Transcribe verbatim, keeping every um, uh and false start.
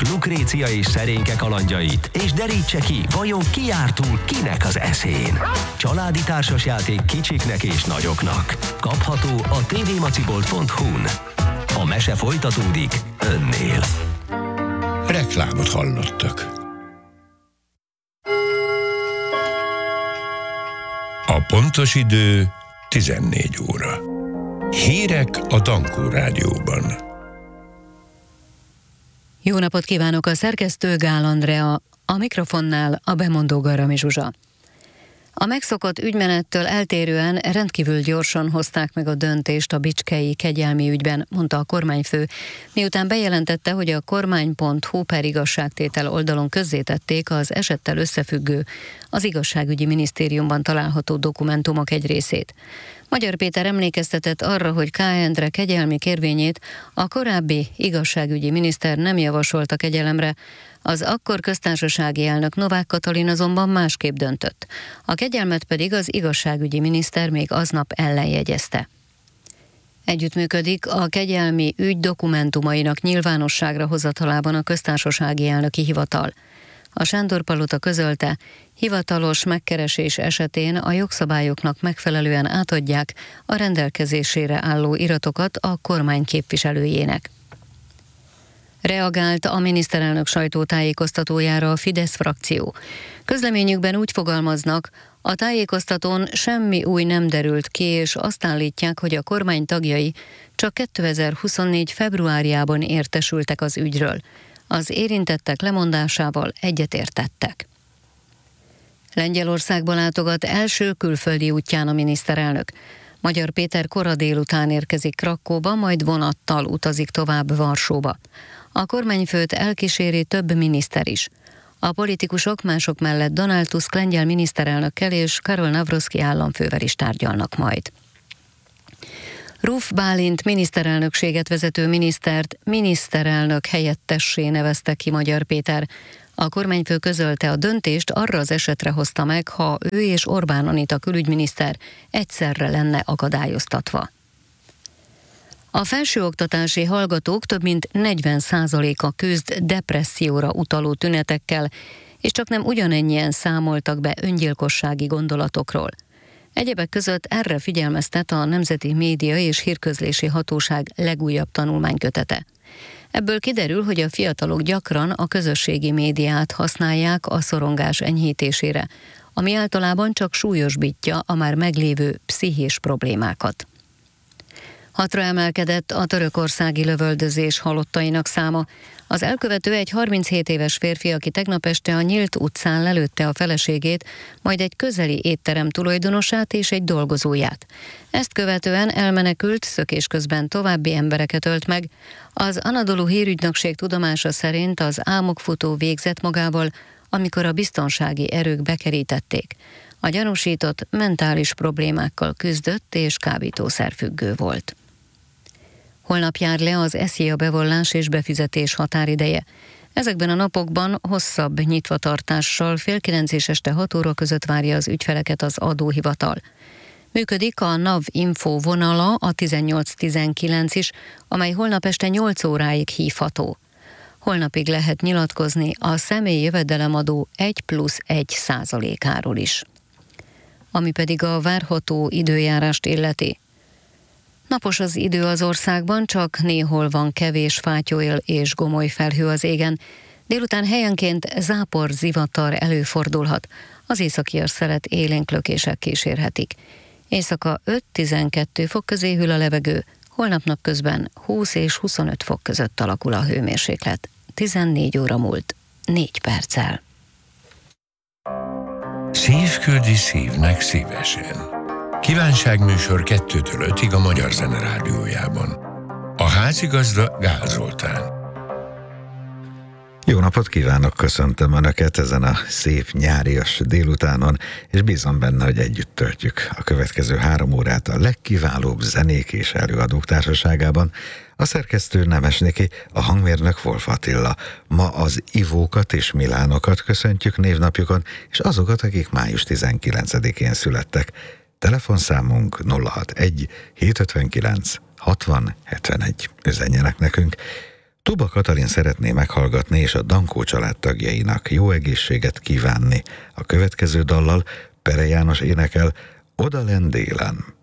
Lukrécia és Szerénke kalandjait, és derítse ki, vajon ki jár túl kinek az eszén. Családi társasjáték kicsiknek és nagyoknak. Kapható a tvmacibolt pont hu-n. A mese folytatódik önnél. Reklámot hallottak. A pontos idő tizennégy óra. Hírek a Dankó Rádióban. Jó napot kívánok, a szerkesztő Gál Andrea, a mikrofonnál a bemondó Garami Zsuzsa. A megszokott ügymenettől eltérően rendkívül gyorsan hozták meg a döntést a bicskei kegyelmi ügyben, mondta a kormányfő, miután bejelentette, hogy a kormány pont hu per igazságtétel oldalon közzétették az esettel összefüggő, az igazságügyi minisztériumban található dokumentumok egy részét. Magyar Péter emlékeztetett arra, hogy K. Endre kegyelmi kérvényét a korábbi igazságügyi miniszter nem javasolta kegyelemre, az akkor köztársasági elnök Novák Katalin azonban másképp döntött. A kegyelmet pedig az igazságügyi miniszter még aznap ellenjegyezte. Együttműködik a kegyelmi ügy dokumentumainak nyilvánosságra hozatalában a köztársasági elnöki hivatal. A Sándor-palota közölte, hivatalos megkeresés esetén a jogszabályoknak megfelelően átadják a rendelkezésére álló iratokat a kormány képviselőjének. Reagált a miniszterelnök sajtótájékoztatójára a Fidesz frakció. Közleményükben úgy fogalmaznak, a tájékoztatón semmi új nem derült ki, és azt állítják, hogy a kormány tagjai csak kétezer-huszonnégy februárjában értesültek az ügyről. Az érintettek lemondásával egyetértettek. Lengyelországba látogat első külföldi útján a miniszterelnök. Magyar Péter kora délután érkezik Krakkóba, majd vonattal utazik tovább Varsóba. A kormányfőt elkíséri több miniszter is. A politikusok mások mellett Donald Tusk lengyel miniszterelnökkel és Karol Nawrocki államfővel is tárgyalnak majd. Ruf Bálint miniszterelnökséget vezető minisztert miniszterelnök helyettessé nevezte ki Magyar Péter. A kormányfő közölte, a döntést arra az esetre hozta meg, ha ő és Orbán Anita külügyminiszter egyszerre lenne akadályoztatva. A felsőoktatási hallgatók több mint negyven százaléka küzd depresszióra utaló tünetekkel, és csak nem ugyanennyien számoltak be öngyilkossági gondolatokról. Egyebek között erre figyelmeztet a Nemzeti Média és Hírközlési Hatóság legújabb tanulmánykötete. Ebből kiderül, hogy a fiatalok gyakran a közösségi médiát használják a szorongás enyhítésére, ami általában csak súlyosbítja a már meglévő pszichés problémákat. Hatra emelkedett a törökországi lövöldözés halottainak száma. Az elkövető egy harminchét éves férfi, aki tegnap este a Nyílt utcán lelőtte a feleségét, majd egy közeli étterem tulajdonosát és egy dolgozóját. Ezt követően elmenekült, szökés közben további embereket ölt meg. Az Anadolu hírügynökség tudomása szerint az álmokfutó végzett magával, amikor a biztonsági erők bekerítették. A gyanúsított mentális problémákkal küzdött és kábítószerfüggő volt. Holnap jár le az SZIA bevallás és befizetés határideje. Ezekben a napokban hosszabb nyitvatartással fél kilenc és este hat óra között várja az ügyfeleket az adóhivatal. Működik a NAV Info vonala, a tizennyolc tizenkilenc is, amely holnap este nyolc óráig hívható. Holnapig lehet nyilatkozni a személyi jövedelemadó egy plusz egy százalékáról is. Ami pedig a várható időjárást illeti. Napos az idő az országban, csak néhol van kevés fátyol és gomoly felhő az égen. Délután helyenként zápor, zivatar előfordulhat. Az északi szelet élénk lökések kísérhetik. Éjszaka öt-tizenkettő fok közé hűl a levegő, holnap napközben húsz és huszonöt fok között alakul a hőmérséklet. tizennégy óra múlt, négy perccel. Szív küldi szívnek szívesen. Kívánságműsor kettőtől ötig a Magyar Zene Rádiójában. A házigazda Gál Zoltán. Jó napot kívánok, köszöntöm Önöket ezen a szép nyárias délutánon, és bízom benne, hogy együtt töltjük a következő három órát a legkiválóbb zenék és előadók társaságában. A szerkesztő Nemes Niki, a hangmérnök Wolf Attila. Ma az Ivókat és Milánokat köszöntjük névnapjukon, és azokat, akik május tizenkilencedikén születtek. Telefonszámunk nulla hatvanegy hét ötvenkilenc hatvan hetvenegy. Üzenjenek nekünk. Tuba Katalin szeretné meghallgatni és a Dankó család tagjainak jó egészséget kívánni. A következő dallal Pere János énekel Odalen délen.